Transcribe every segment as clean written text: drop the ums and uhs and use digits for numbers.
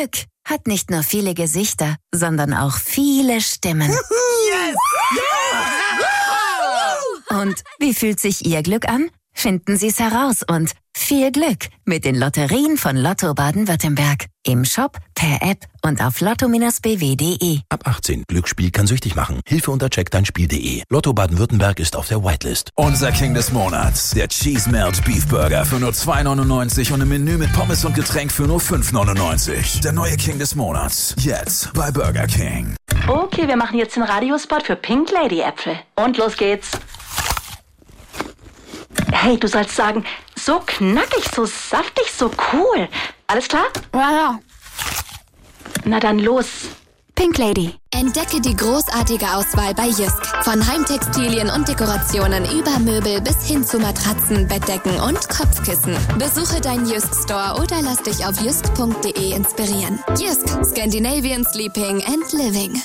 Glück hat nicht nur viele Gesichter, sondern auch viele Stimmen. Yes! Ja! Und wie fühlt sich Ihr Glück an? Finden Sie es heraus und viel Glück mit den Lotterien von Lotto Baden-Württemberg. Im Shop, per App und auf lotto-bw.de. Ab 18. Glücksspiel kann süchtig machen. Hilfe unter checkdeinspiel.de. Lotto Baden-Württemberg ist auf der Whitelist. Unser King des Monats. Der Cheese Melt Beef Burger für nur 2,99 und ein Menü mit Pommes und Getränk für nur 5,99. Der neue King des Monats. Jetzt bei Burger King. Okay, wir machen jetzt den Radiospot für Pink Lady Äpfel. Und los geht's. Hey, du sollst sagen, so knackig, so saftig, so cool. Alles klar? Ja. Na dann los. Pink Lady. Entdecke die großartige Auswahl bei Jysk. Von Heimtextilien und Dekorationen über Möbel bis hin zu Matratzen, Bettdecken und Kopfkissen. Besuche deinen Jysk Store oder lass dich auf jysk.de inspirieren. Jysk, Scandinavian Sleeping and Living.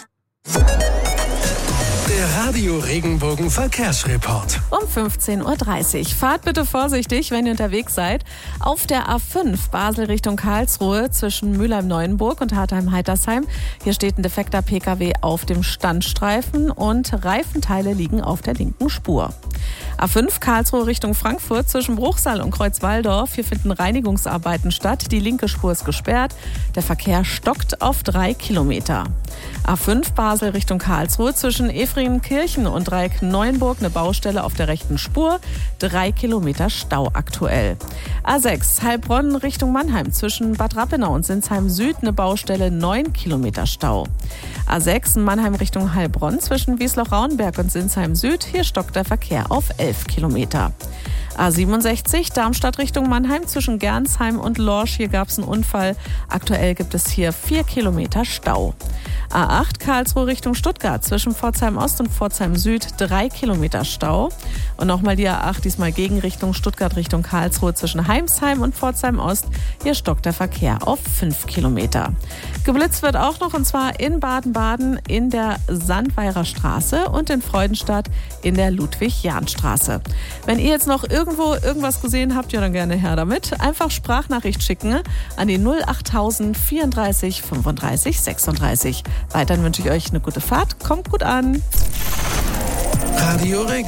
Der Radio Regenbogen Verkehrsreport. Um 15.30 Uhr. Fahrt bitte vorsichtig, wenn ihr unterwegs seid. Auf der A5 Basel Richtung Karlsruhe zwischen Mülheim-Neuenburg und Hartheim-Heitersheim. Hier steht ein defekter Pkw auf dem Standstreifen und Reifenteile liegen auf der linken Spur. A5 Karlsruhe Richtung Frankfurt zwischen Bruchsal und Kreuzwaldorf. Hier finden Reinigungsarbeiten statt. Die linke Spur ist gesperrt. Der Verkehr stockt auf 3 Kilometer. A5 Basel Richtung Karlsruhe zwischen Efringkirchen und Dreieck-Neuenburg eine Baustelle auf der rechten Spur. 3 Kilometer Stau aktuell. A6 Heilbronn Richtung Mannheim zwischen Bad Rappenau und Sinsheim Süd eine Baustelle, 9 Kilometer Stau. A6 Mannheim Richtung Heilbronn zwischen Wiesloch-Rauenberg und Sinsheim Süd. Hier stockt der Verkehr auf 11 Kilometer. A67 Darmstadt Richtung Mannheim zwischen Gernsheim und Lorsch. Hier gab es einen Unfall. Aktuell gibt es hier 4 Kilometer Stau. A8 Karlsruhe Richtung Stuttgart zwischen Pforzheim Ost und Pforzheim Süd 3 Kilometer Stau. Und nochmal die A8, diesmal Gegenrichtung Stuttgart Richtung Karlsruhe zwischen Heimsheim und Pforzheim Ost. Hier stockt der Verkehr auf 5 Kilometer. Geblitzt wird auch noch, und zwar in Baden-Baden in der Sandweirer Straße und in Freudenstadt in der Ludwig-Jahn-Straße. Wenn ihr jetzt noch irgendwo irgendwas gesehen habt, ja dann gerne her damit. Einfach Sprachnachricht schicken an die 08000 34 35 36. Weiterhin wünsche ich euch eine gute Fahrt. Kommt gut an. Radio Regen.